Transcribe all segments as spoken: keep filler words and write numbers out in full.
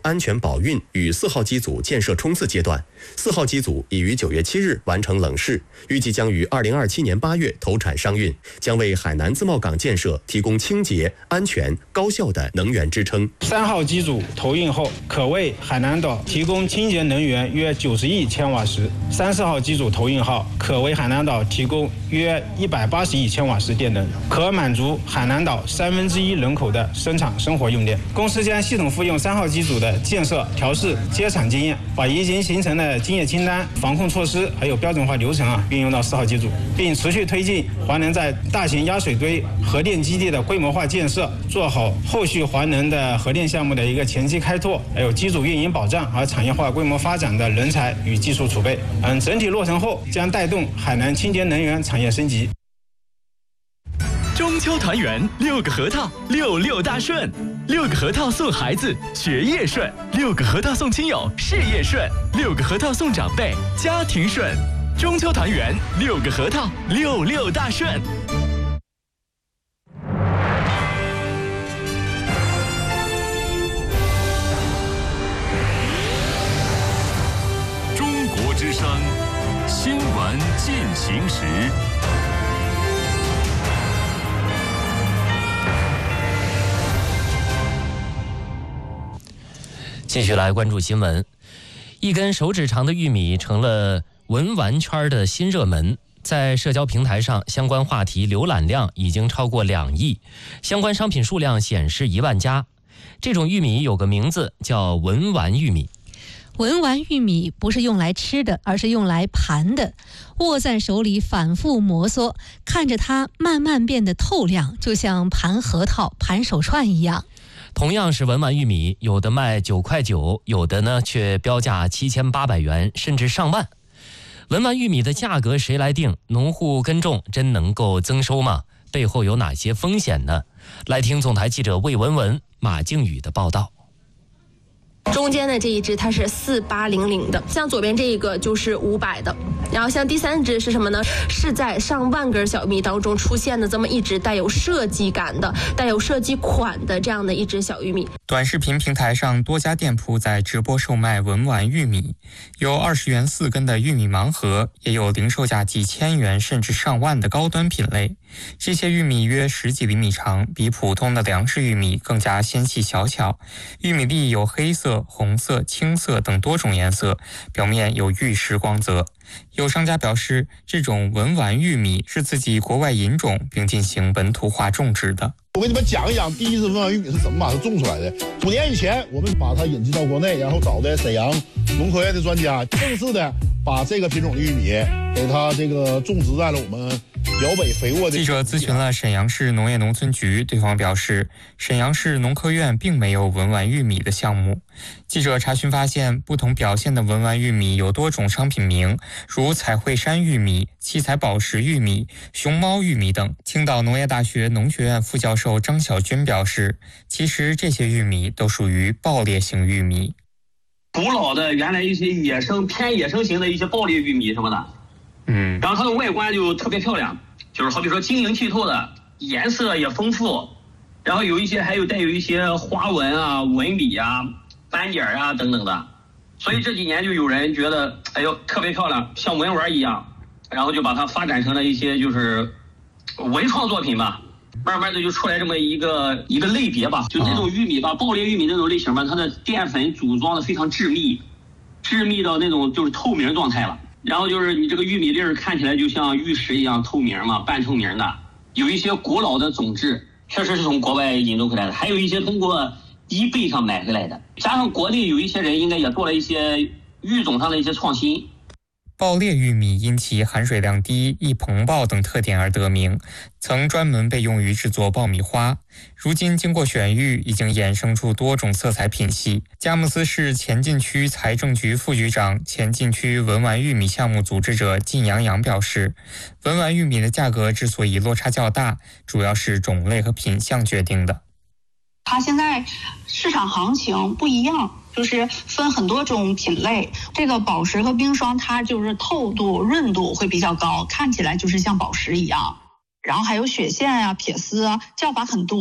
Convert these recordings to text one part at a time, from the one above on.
安全保运与四号机组建设冲刺阶段，四号机组已于九月七日完成冷试，预计将于二零二七年八月投产商运，将为海南自贸港建设提供清洁、安全、高效的能源支撑。 三号机组投运后，可为海南岛提供清洁能源约九十亿千瓦时；三四号机组投运后，可为海南岛提供约一百八十亿千瓦时电能，可满足海南岛三分之一人口的生产生活用电。公司将系统复用三号机组的建设、调试、接产经验，把已经形成的经验清单、防控措施还有标准化流程啊运用到四号机组，并持续推进华能在大型压水堆核电基地的规模化建设，做好后续华能的核电项目的一个前期开拓，还有机组运营保障和产业化规模发展的人才与技术储备。嗯，整体落成后将带动海南清洁能源产业升级。 中秋团圆，六个核桃，六六大顺。六个核桃送孩子，学业顺；六个核桃送亲友，事业顺；六个核桃送长辈，家庭顺。中秋团圆，六个核桃，六六大顺。 中国之声新闻进行时。 继续来关注新闻，一根手指长的玉米成了文玩圈的新热门，在社交平台上，相关话题浏览量已经超过两亿，相关商品数量显示一万家。这种玉米有个名字叫文玩玉米。 文玩玉米不是用来吃的，而是用来盘的，握在手里反复摩挲，看着它慢慢变得透亮，就像盘核桃、盘手串一样。 同样是文玩玉米，有的卖九块九，有的呢却标价七千八百元，甚至上万。文玩玉米的价格谁来定？农户耕种真能够增收吗？背后有哪些风险呢？来听总台记者魏文文、马靖宇的报道。 中间的这一只它是四八零零的，像左边这一个就是五百的，然后像第三只是什么呢？是在上万根小玉米当中出现的这么一只带有设计感的、带有设计款的这样的一只小玉米。 短视频平台上多家店铺在直播售卖文玩玉米，有二十元四根的玉米盲盒，也有零售价几千元甚至上万的高端品类。这些玉米约十几厘米长，比普通的粮食玉米更加纤细小巧。玉米粒有黑色、红色、青色等多种颜色，表面有玉石光泽。有商家表示，这种文玩玉米是自己国外引种并进行本土化种植的。 我给你们讲一讲第一只文玩玉米是怎么把它种出来的。五年以前，我们把它引进到国内，然后找的沈阳农科院的专家，正式的把这个品种的玉米给它这个种植在了我们辽北肥沃的。 记者咨询了沈阳市农业农村局，对方表示，沈阳市农科院并没有文玩玉米的项目。记者查询发现，不同表现的文玩玉米有多种商品名，如彩绘山玉米、七彩宝石玉米、熊猫玉米等。青岛农业大学农学院副教授张小军表示，其实这些玉米都属于爆裂型玉米。 古老的原来一些野生偏野生型的一些爆裂玉米什么的，嗯，然后它的外观就特别漂亮，就是好比说晶莹剔透的，颜色也丰富，然后有一些还有带有一些花纹啊、纹理啊、斑点啊等等的，所以这几年就有人觉得，哎呦特别漂亮，像文玩一样，然后就把它发展成了一些就是文创作品吧。慢慢的就出来这么一个一个类别吧，就这种玉米吧，爆裂玉米这种类型吧，它的淀粉组装的非常致密，致密到那种就是透明状态了。然后就是你这个玉米粒儿看起来就像玉石一样透明嘛，半透明的。有一些古老的种质，确实是从国外引入回来的，还有一些通过eBay上买回来的。加上国内有一些人应该也做了一些育种上的一些创新。 爆裂玉米因其含水量低、易膨爆等特点而得名，曾专门被用于制作爆米花。如今经过选育，已经衍生出多种色彩品系。佳木斯市前进区财政局副局长、前进区文玩玉米项目组织者靳阳阳表示，文玩玉米的价格之所以落差较大，主要是种类和品相决定的。 它现在市场行情不一样，就是分很多种品类。这个宝石和冰霜，它就是透度、润度会比较高，看起来就是像宝石一样。然后还有雪线啊、撇丝啊，叫法很多。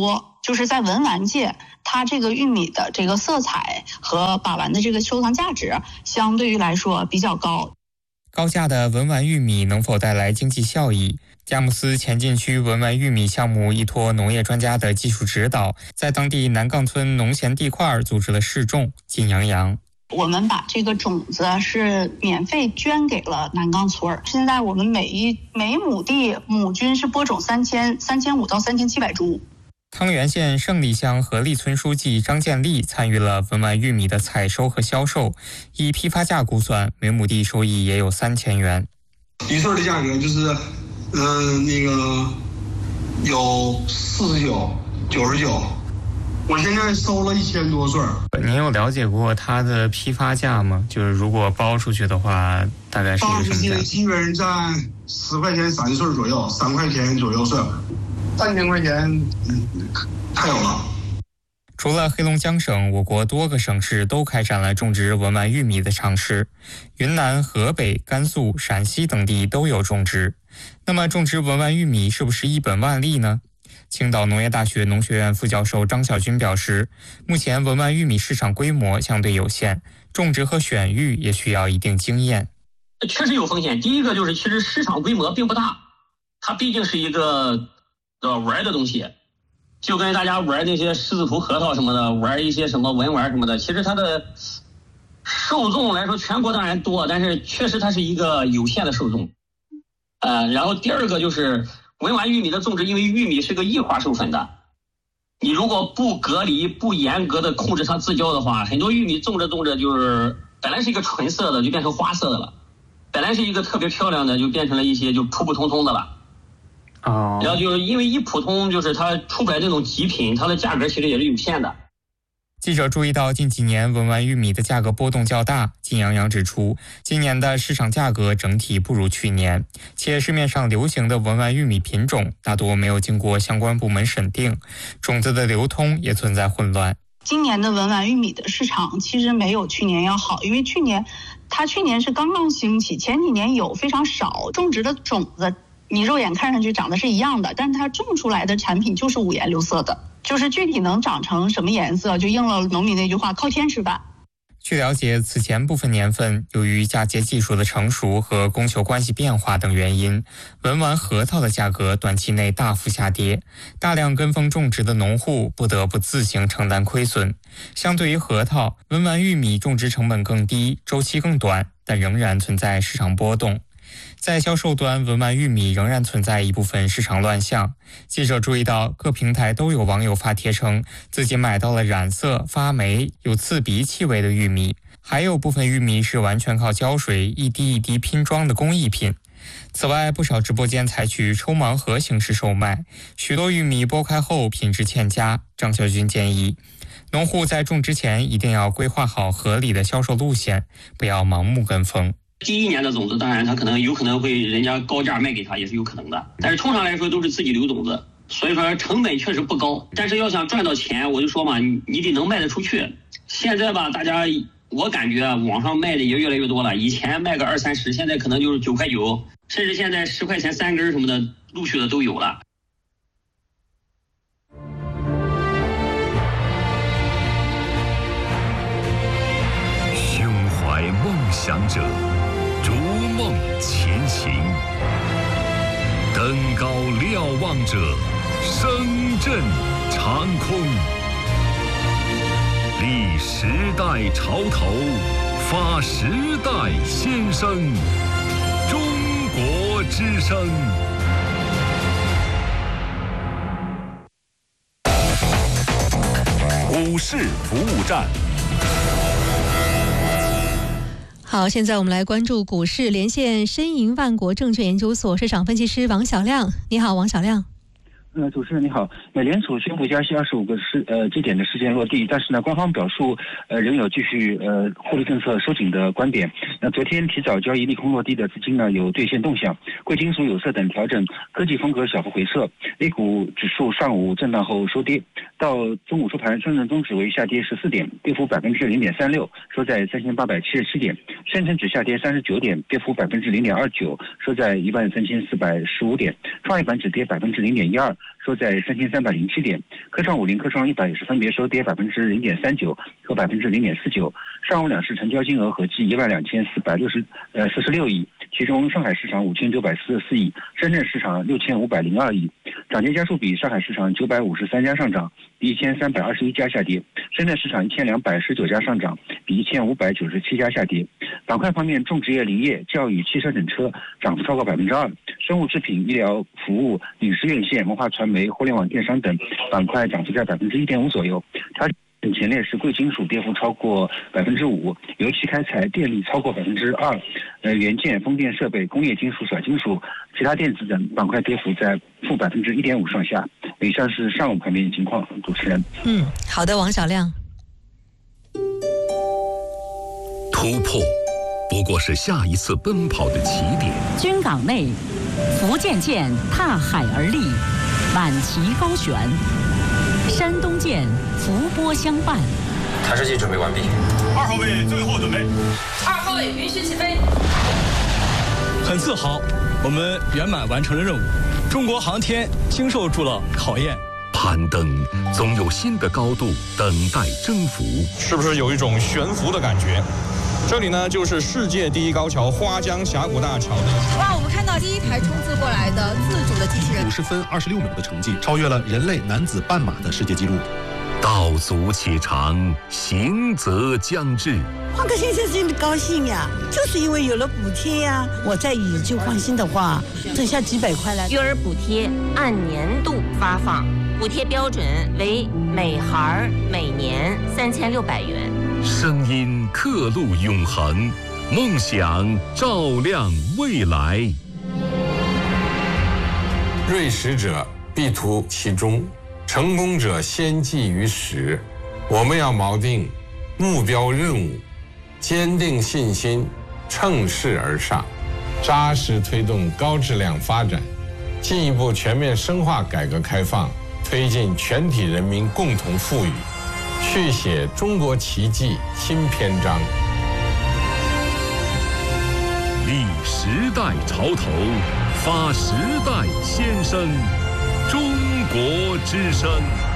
就是在文玩界，它这个玉米的这个色彩和把玩的这个收藏价值，相对于来说比较高。 高价的文玩玉米能否带来经济效益？佳木斯前进区文玩玉米项目依托农业专家的技术指导，在当地南岗村农闲地块组织了试种。金洋洋， 我们把这个种子是免费捐给了南岗村，现在我们每一每亩地亩均是播种三千三千五到三千七百株。 汤原县胜利乡合力村书记张建立参与了文玩玉米的采收和销售，以批发价估算，每亩地收益也有三千元。 一穗的价格就是，嗯、呃，那个有四十九、九十九，我现在收了一千多穗。 您有了解过它的批发价吗？就是如果包出去的话，大概是一个什么价？ 基本在十块钱三穗左右，三块钱左右穗。三千块钱，嗯，太有了。 除了黑龙江省，我国多个省市都开展了种植文玩玉米的尝试。云南、河北、甘肃、陕西等地都有种植。那么，种植文玩玉米是不是一本万利呢？青岛农业大学农学院副教授张晓军表示，目前文玩玉米市场规模相对有限，种植和选育也需要一定经验。 确实有风险。第一个就是，其实市场规模并不大，它毕竟是一个。呃，玩的东西，就跟大家玩那些狮子头核桃什么的，玩一些什么文玩什么的，其实它的受众来说，全国当然多，但是确实它是一个有限的受众。呃，然后第二个就是文玩玉米的种植，因为玉米是个异花授粉的，你如果不隔离、不严格的控制它自交的话，很多玉米种着种着就是本来是一个纯色的，就变成花色的了；本来是一个特别漂亮的，就变成了一些就普普通通的了。 哦， 然后就是因为一普通，就是它出不来这种极品，它的价格其实也是有限的。 记者注意到近几年文玩玉米的价格波动较大，金洋洋指出，今年的市场价格整体不如去年，且市面上流行的文玩玉米品种大多没有经过相关部门审定，种子的流通也存在混乱。 今年的文玩玉米的市场其实没有去年要好，因为去年它去年是刚刚兴起，前几年有非常少种植的种子。你肉眼看上去长得是一样的，但是它种出来的产品就是五颜六色的，就是具体能长成什么颜色，就应了农民那句话，靠天吃饭。 据了解，此前部分年份，由于嫁接技术的成熟和供求关系变化等原因，文玩核桃的价格短期内大幅下跌，大量跟风种植的农户不得不自行承担亏损。相对于核桃，文玩玉米种植成本更低，周期更短，但仍然存在市场波动。在销售端，文玩玉米仍然存在一部分市场乱象。记者注意到，各平台都有网友发帖称自己买到了染色、发霉、有刺鼻气味的玉米，还有部分玉米是完全靠胶水一滴一滴拼装的工艺品。此外，不少直播间采取抽盲盒形式售卖，许多玉米剥开后品质欠佳。张晓军建议，农户在种植前一定要规划好合理的销售路线，不要盲目跟风。 第一年的种子，当然它可能有可能会人家高价卖给他，也是有可能的。但是通常来说都是自己留种子，所以说成本确实不高。但是要想赚到钱，我就说嘛，你你得能卖得出去。现在吧，大家我感觉网上卖的也越来越多了，以前卖个二三十，现在可能就是九块九，甚至现在十块钱三根什么的，陆续的都有了。 胸怀梦想者，逐梦前行，登高瞭望者，声震长空，立时代潮头，发时代先声，中国之声。股市服务站。 好，现在我们来关注股市，连线申银万国证券研究所市场分析师王小亮。你好，王小亮。 呃，主持人你好，美联储宣布加息二十五个时呃基点的时间落地，但是呢，官方表述呃仍有继续呃货币政策收紧的观点。那昨天提早交易利空落地的资金呢有兑现动向，贵金属、有色等调整，科技风格小幅回撤。A 股指数上午震荡后收跌，到中午收盘，深圳综指为下跌十四点，跌幅百分之零点三六，收在三千八百七十七点；深成指下跌三十九点，跌幅百分之零点二九，收在一万三千四百十五点；创业板指跌百分之零点一二。 收在三千三百零七点。科创五零、科创一百也是分别收跌百分之零点三九和百分之零点四九。上午两市成交金额合计一万两千四百六十呃四十六亿，其中上海市场五千九百四十四亿，深圳市场六千五百零二亿。涨跌家数比：上海市场九百五十三家上涨，比一千三百二十一家下跌；深圳市场一千两百十九家上涨，比一千五百九十七家下跌。板块方面，种植业、林业、教育、汽车整车涨幅超过百分之二，生物制品、医疗服务、影视院线、文化传媒、互联网电商等板块涨幅在百分之一点五左右。它前列是贵金属跌幅超过百分之五，油气开采、电力超过百分之二，呃，元件、风电设备、工业金属、小金属、其他电子等板块跌幅在负百分之一点五上下。以上是上午盘面情况，主持人。 嗯，好的，王小亮。 突破不过是下一次奔跑的起点。 军港内，福建舰踏海而立，满旗高悬。山东舰伏波相伴。 探视器准备完毕。 二号位最后准备。 二号位允许起飞。 很自豪，我们圆满完成了任务。中国航天经受住了考验。 攀登总有新的高度等待征服。 是不是有一种悬浮的感觉？这里呢，就是世界第一高桥花江峡谷大桥的。 哇，我们看到第一台冲刺过来的自主的机器人， 五十分二十六秒的成绩，超越了人类男子半马的世界纪录。 道阻且长，行则将至。 换个先生真的高兴呀，就是因为有了补贴呀。我再以旧换新的话，剩下几百块了。 育儿补贴按年度发放，补贴标准为每孩每年三千六百元。 声音刻录永恒，梦想照亮未来。 锐实者必图其中，成功者先记于始。我们要锚定目标任务，坚定信心，乘势而上，扎实推动高质量发展，进一步全面深化改革开放，推进全体人民共同富裕，续写中国奇迹新篇章。 立时代潮头，发时代先声，中国之声。